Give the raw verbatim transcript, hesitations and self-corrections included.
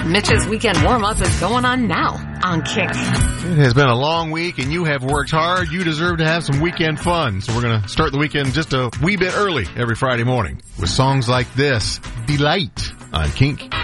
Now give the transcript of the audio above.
Mitch's weekend warm-up is going on now on Kink. It has been a long week, and you have worked hard. You deserve to have some weekend fun. So we're going to start the weekend just a wee bit early every Friday morning with songs like this, Delight on Kink.